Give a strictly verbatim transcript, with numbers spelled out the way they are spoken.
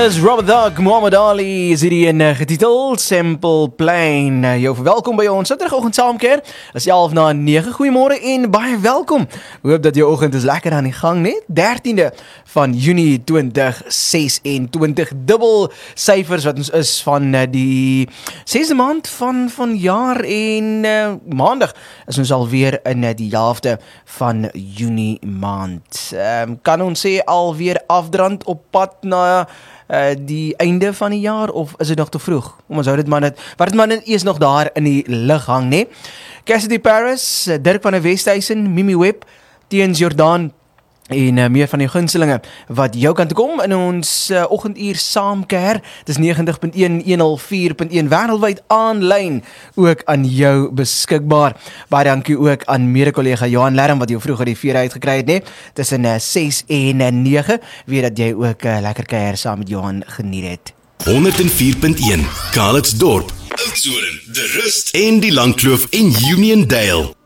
is Robert Dog, Muhammad Ali is hierdie een uh, getitel, Simple Plain. Uh, jou verwelkom by ons Saterdagoggend saamkeer. Is elf na nege. Goeiemôre en baie welkom. Hoop dat jou oggend is lekker aan die gang, net dertiende van Junie twintig ses-en-twintig. Dubbel syfers wat ons is van uh, die sesde maand van van jaar en uh, maandag is ons alweer in uh, die helfte van Junie maand. Um, kan ons sê alweer afdrand op pad na uh, die einde van die jaar, of is dit nog te vroeg? Om ons hou dit maar net, wat het maar net eers nog daar in die lug hang, nee? Cassidy Paris, Dirk van der Westhuizen, Mimi Webb, Teens Jordaan, en uh, meer van die gunstelinge wat jou kan kom in ons uh, oggenduur saamkeer. Dis negentig punt een, honderd vier punt een wêreldwyd aanlyn ook aan jou beskikbaar. Baie dankie ook aan mede-kollega Johan Lerm wat jou vroeger die vier uitgekry het, nee, tussen uh, ses en nege. Weet dat jy ook uh, lekker kuier saam met Johan geniet het. honderd vier punt een Calitzdorp, Oudtshoorn, De Rust en die Langkloof en Uniondale.